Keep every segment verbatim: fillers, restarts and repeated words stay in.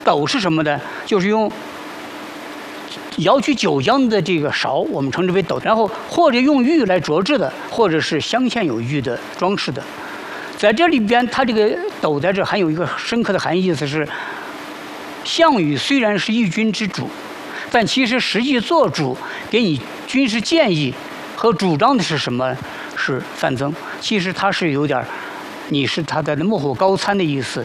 斗是什么呢？就是用舀取酒浆的这个勺，我们称之为斗，然后或者用玉来琢制的，或者是镶嵌有玉的装饰的。在这里边，它这个斗在这还有一个深刻的含义，意思是，项羽虽然是一军之主，但其实实际做主给你军事建议和主张的是什么？是范增。其实他是有点，你是他的幕后高参的意思。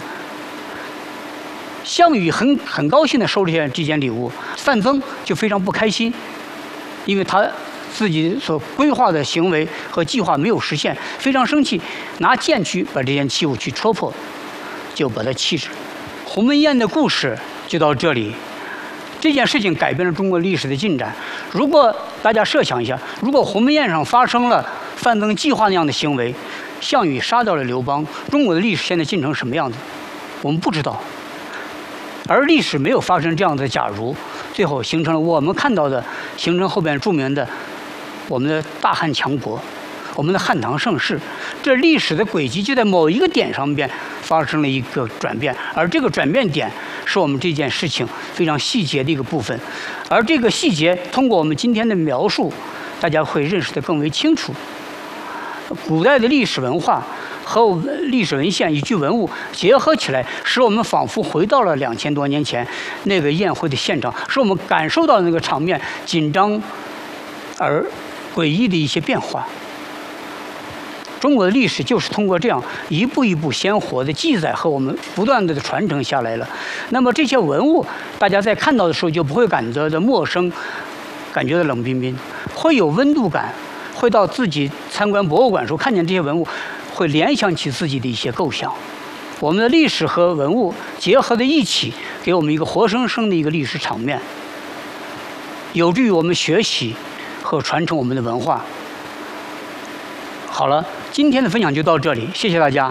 项羽很很高兴地收了下这件礼物，范增就非常不开心，因为他自己所规划的行为和计划没有实现，非常生气，拿剑去把这件器物去戳破，就把它弃之。鸿门宴的故事就到这里。这件事情改变了中国历史的进展。如果大家设想一下，如果鸿门宴上发生了范增计划那样的行为，项羽杀掉了刘邦，中国的历史现在进程什么样子？我们不知道。而历史没有发生这样的假如，最后形成了我们看到的，形成后边著名的我们的大汉强国，我们的汉唐盛世。这历史的轨迹就在某一个点上面发生了一个转变，而这个转变点是我们这件事情非常细节的一个部分。而这个细节通过我们今天的描述，大家会认识得更为清楚。古代的历史文化和历史文献以及文物结合起来，使我们仿佛回到了两千多年前那个宴会的现场，使我们感受到那个场面紧张而诡异的一些变化。中国的历史就是通过这样一步一步鲜活的记载和我们不断的传承下来了。那么这些文物，大家在看到的时候就不会感觉到陌生，感觉到冷冰冰，会有温度感。会到自己参观博物馆的时候，看见这些文物，会联想起自己的一些构想。我们的历史和文物结合在一起，给我们一个活生生的一个历史场面，有助于我们学习和传承我们的文化。好了，今天的分享就到这里，谢谢大家。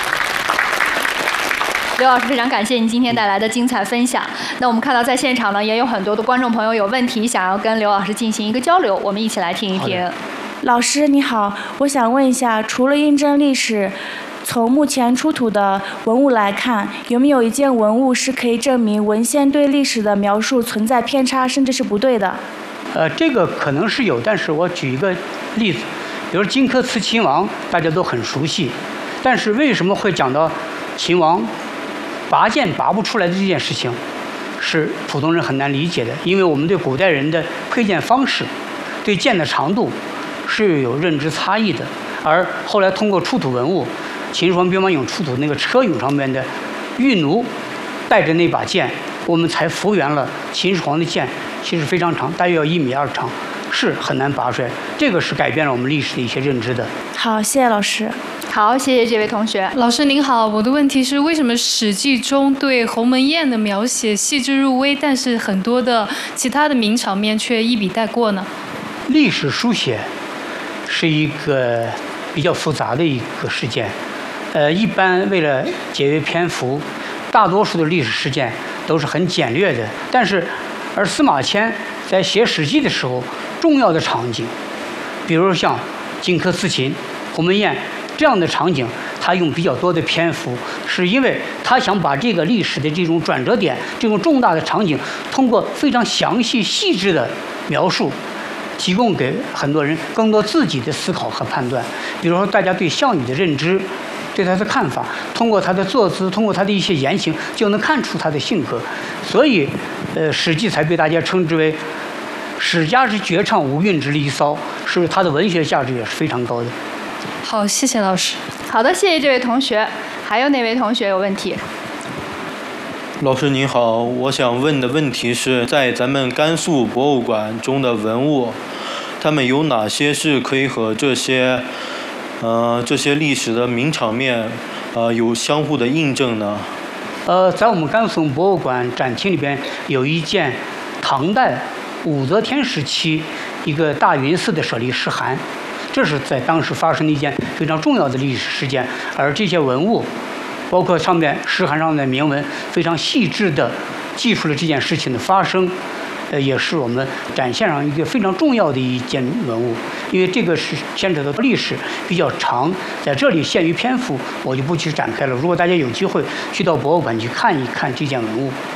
刘老师，非常感谢您今天带来的精彩分享。那我们看到在现场呢，也有很多的观众朋友有问题想要跟刘老师进行一个交流，我们一起来听一听。 老师你好，我想问一下，除了印证历史，从目前出土的文物来看，有没有一件文物是可以证明文献对历史的描述存在偏差，甚至是不对的？ 呃，这个可能是有，但是我举一个例子，比如荆轲刺秦王，大家都很熟悉，但是为什么会讲到秦王拔剑拔不出来的这件事情，是普通人很难理解的，因为我们对古代人的佩剑方式，对剑的长度是有认知差异的。而后来通过出土文物，秦始皇兵马俑出土那个车俑上面的玉奴带着那把剑，我们才复原了秦始皇的剑，其实非常长，大约要一米二长，是很难拔出来。这个是改变了我们历史的一些认知的。 好，谢谢老师。 好，谢谢这位同学。 老师您好，我的问题是，为什么《史记》中对鸿门宴的描写细致入微，但是很多的其他的名场面却一笔带过呢？ 历史书写是一个比较复杂的一个事件，呃，一般为了节约篇幅，大多数的历史事件都是很简略的。但是，而司马迁在写《史记》的时候，重要的场景，比如像荆轲刺秦、鸿门宴这样的场景，他用比较多的篇幅，是因为他想把这个历史的这种转折点、这种重大的场景，通过非常详细细致的描述，提供给很多人更多自己的思考和判断。比如说，大家对项羽的认知，对他的看法，通过他的坐姿，通过他的一些言行，就能看出他的性格。所以，呃，《史记》才被大家称之为史家之绝唱，无韵之离骚，是它的文学价值也是非常高的。 好，谢谢老师。 好的，谢谢这位同学。还有哪位同学有问题？ 老师您好，我想问的问题是在咱们甘肃博物馆中的文物，它们有哪些是可以和这些，呃，这些历史的名场面，呃，有相互的印证呢？ 呃，在我们甘肃博物馆展厅里边有一件唐代武则天时期一个大云寺的舍利石函。这是在当时发生的一件非常重要的历史事件，而这些文物，包括上面石函上的铭文，非常细致地记述了这件事情的发生，呃，也是我们展现上一个非常重要的一件文物。因为这个是牵扯到历史比较长，在这里限于篇幅，我就不去展开了。如果大家有机会去到博物馆去看一看这件文物。